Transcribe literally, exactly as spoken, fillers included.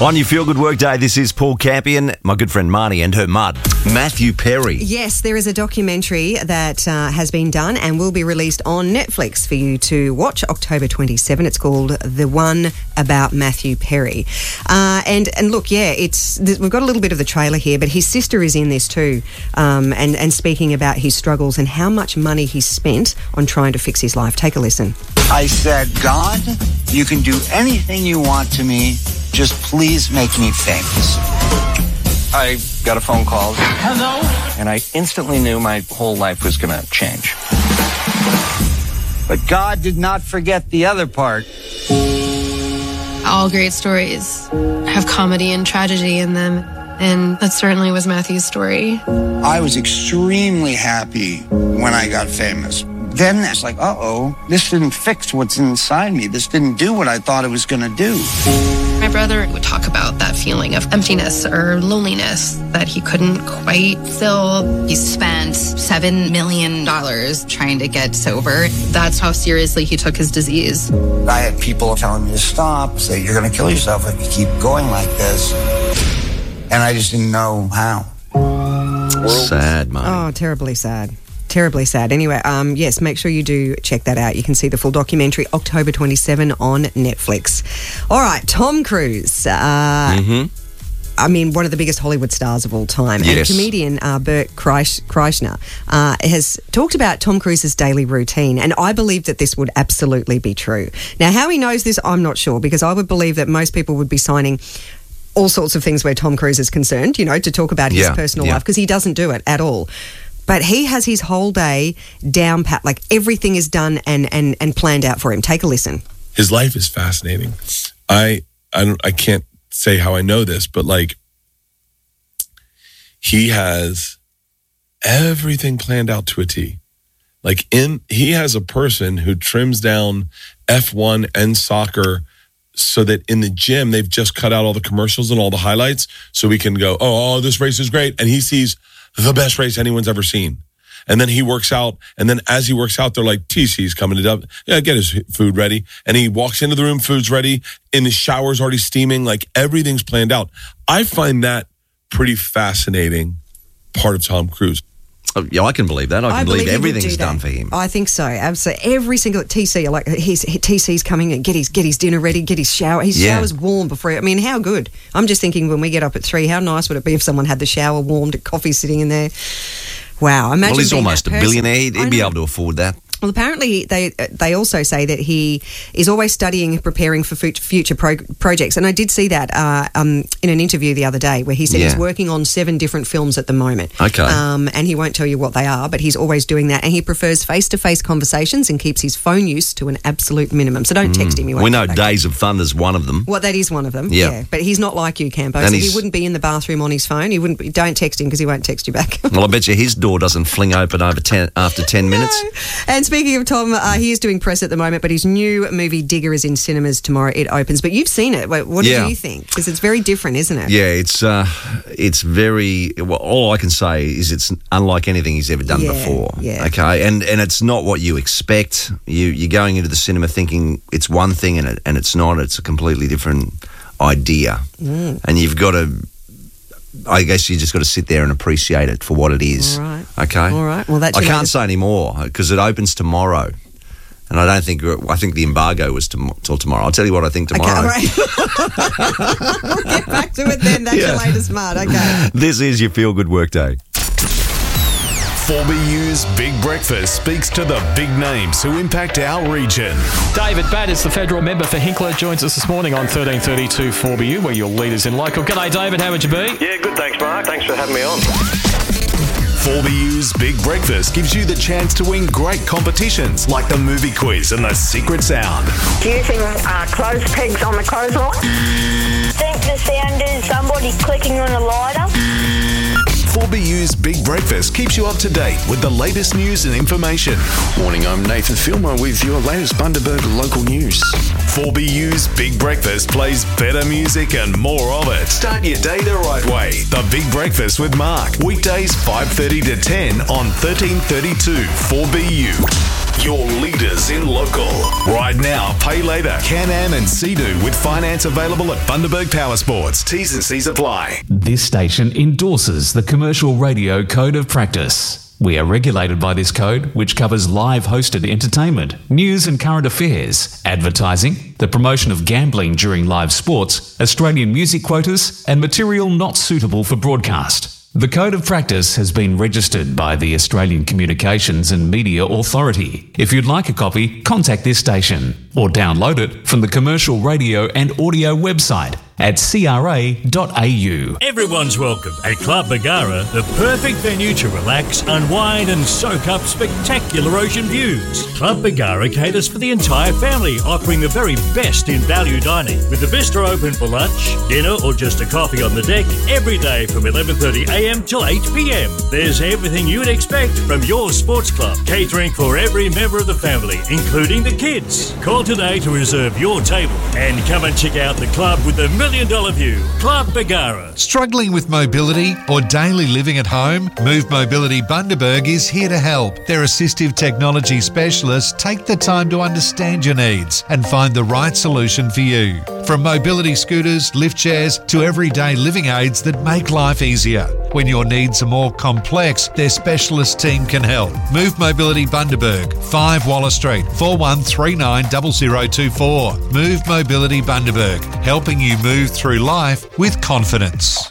On your Feel Good Work Day, this is Paul Campion, my good friend Marnie and her mud, Matthew Perry. Yes, there is a documentary that uh, has been done and will be released on Netflix for you to watch October twenty-seventh. It's called The One About Matthew Perry. Uh, and, and look, yeah, it's we've got a little bit of the trailer here, but his sister is in this too, um, and, and speaking about his struggles and how much money he's spent on trying to fix his life. Take a listen. I said, God, you can do anything you want to me. Just please make me famous. I got a phone call. Hello? And I instantly knew my whole life was going to change. But God did not forget the other part. All great stories have comedy and tragedy in them, and that certainly was Matthew's story. I was extremely happy when I got famous. Then it's like, uh-oh, this didn't fix what's inside me. This didn't do what I thought it was going to do. My brother would talk about that feeling of emptiness or loneliness that he couldn't quite fill. He spent seven million dollars trying to get sober. That's how seriously he took his disease. I had people telling me to stop, say, you're going to kill yourself if you keep going like this. And I just didn't know how. Sad, Marnie. Oh, terribly sad. Terribly sad. Anyway, um, yes, make sure you do check that out. You can see the full documentary October twenty-seventh on Netflix. All right, Tom Cruise. Uh, mm-hmm. I mean, one of the biggest Hollywood stars of all time. Yes. And comedian uh, Bert Kreisch- Kreischer uh, has talked about Tom Cruise's daily routine, and I believe that this would absolutely be true. Now, how he knows this, I'm not sure, because I would believe that most people would be signing all sorts of things where Tom Cruise is concerned, you know, to talk about his yeah, personal yeah. life, because he doesn't do it at all. But he has his whole day down pat, like everything is done and, and, and planned out for him. Take a listen. His life is fascinating. I I don't I can't say how I know this, but like he has everything planned out to a T. Like in he has a person who trims down F one and soccer so that in the gym they've just cut out all the commercials and all the highlights so we can go, oh, oh this race is great. And he sees the best race anyone's ever seen. And then he works out. And then as he works out, they're like, T C's coming to dub. Yeah, get his food ready. And he walks into the room, food's ready. In the shower's already steaming. Like everything's planned out. I find that pretty fascinating part of Tom Cruise. Oh, yeah, I can believe that. I can I believe, believe everything's do done for him. I think so. Absolutely. Every single T C, like his T C's coming and get his get his dinner ready, get his shower. His Yeah. shower's warm before. I mean, how good? I'm just thinking when we get up at three, how nice would it be if someone had the shower warmed, coffee sitting in there? Wow. Imagine Well, he's being almost a that person. billionaire. He'd, I he'd be know. able to afford that. Well, apparently they they also say that he is always studying and preparing for fut- future pro- projects. And I did see that uh, um, in an interview the other day where he said Yeah. he's working on seven different films at the moment. Okay. Um, and he won't tell you what they are, but he's always doing that. And he prefers face-to-face conversations and keeps his phone use to an absolute minimum. So don't text him. He won't We know get back to you. Days of Thunder's one of them. Well, that is one of them. Yeah. Yeah. But he's not like you, Campo. And So he's- he wouldn't be in the bathroom on his phone. He wouldn't. Be, don't text him because he won't text you back. Well, I bet you his door doesn't fling open over ten, after ten minutes. No. And speaking of Tom, uh, he is doing press at the moment, but his new movie Digger is in cinemas tomorrow. It opens. But you've seen it. Wait, what Yeah. do you think? Because it's very different, isn't it? Yeah, it's uh, it's very. Well, all I can say is it's unlike anything he's ever done Yeah, before. yeah. Okay, and and it's not what you expect. You you're going into the cinema thinking it's one thing, and it and it's not. It's a completely different idea, Mm. and you've got to. I guess you just got to sit there and appreciate it for what it is. All right. Okay. All right. Well, that's I your can't latest- say any more because it opens tomorrow. And I don't think, I think the embargo was tom- till tomorrow. I'll tell you what I think tomorrow. Okay, all right. We'll get back to it then. That's Yeah. your latest smart. Okay. This is your Feel Good Work Day. four B U's Big Breakfast speaks to the big names who impact our region. David Batt is the federal member for Hinkler, joins us this morning on thirteen thirty-two four B U, where your leaders in local. G'day, David. How would you be? Yeah, good, thanks, Mark. Thanks for having me on. four B U's Big Breakfast gives you the chance to win great competitions like the movie quiz and the secret sound. Using uh, clothes pegs on the clothesline. Think the sound is somebody clicking on a lighter. four B U's Big Breakfast keeps you up to date with the latest news and information. Morning, I'm Nathan Filmer with your latest Bundaberg local news. four B U's Big Breakfast plays better music and more of it. Start your day the right way. The Big Breakfast with Mark. Weekdays five thirty to ten on thirteen thirty-two four B U. your leaders in local. Right now, pay later. Can-Am and Sea-Doo with finance available at Bundaberg Power Sports. T's and C's apply. This station endorses the Commercial Radio Code of Practice. We are regulated by this code, which covers live hosted entertainment, news and current affairs, advertising, the promotion of gambling during live sports, Australian music quotas, and material not suitable for broadcast. The Code of Practice has been registered by the Australian Communications and Media Authority. If you'd like a copy, contact this station or download it from the Commercial Radio and Audio website at c r a dot a u. Everyone's welcome at Club Bargara, the perfect venue to relax, unwind and soak up spectacular ocean views. Club Bargara caters for the entire family, offering the very best in value dining, with the bistro open for lunch, dinner or just a coffee on the deck every day from eleven thirty a m till eight p m. There's everything you'd expect from your sports club, catering for every member of the family, including the kids. Call today to reserve your table and come and check out the club with the million dollar view. Club Bargara. Struggling with mobility or daily living at home? Move Mobility Bundaberg is here to help. Their assistive technology specialists take the time to understand your needs and find the right solution for you. From mobility scooters, lift chairs to everyday living aids that make life easier. When your needs are more complex, their specialist team can help. Move Mobility Bundaberg, five Waller Street, four one three nine zero zero two four. Move Mobility Bundaberg, helping you move through life with confidence.